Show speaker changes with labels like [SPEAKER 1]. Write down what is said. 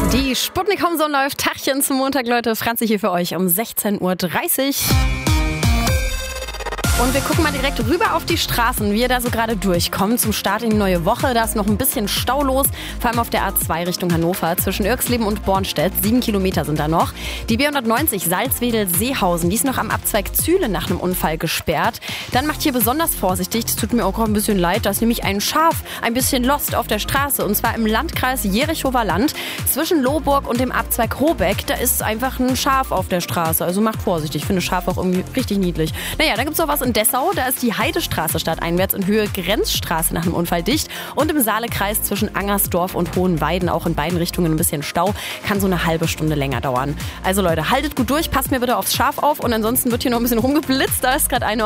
[SPEAKER 1] Die Sputnik Homezone läuft. Tachchen zum Montag, Leute. Franzi hier für euch um 16.30 Uhr. Und wir gucken mal direkt rüber auf die Straßen, wie ihr da so gerade durchkommt. Zum Start in die neue Woche, da ist noch ein bisschen Stau los. Vor allem auf der A2 Richtung Hannover, zwischen Irxleben und Bornstedt. 7 Kilometer sind da noch. Die B190 Salzwedel-Seehausen, die ist noch am Abzweig Zühle nach einem Unfall gesperrt. Dann macht hier besonders vorsichtig, das tut mir auch ein bisschen leid, da ist nämlich ein Schaf ein bisschen lost auf der Straße. Und zwar im Landkreis Jerichower Land. Zwischen Lohburg und dem Abzweig Hobeck, da ist einfach ein Schaf auf der Straße. Also macht vorsichtig, ich finde Schaf auch irgendwie richtig niedlich. Naja, dann gibt es noch was in Dessau, da ist die Heidestraße stadteinwärts in Höhe Grenzstraße nach einem Unfall dicht. Und im Saalekreis zwischen Angersdorf und Hohenweiden auch in beiden Richtungen ein bisschen Stau. Kann so eine halbe Stunde länger dauern. Also Leute, haltet gut durch, passt mir bitte aufs Schaf auf und ansonsten wird hier noch ein bisschen rumgeblitzt. Da ist gerade eine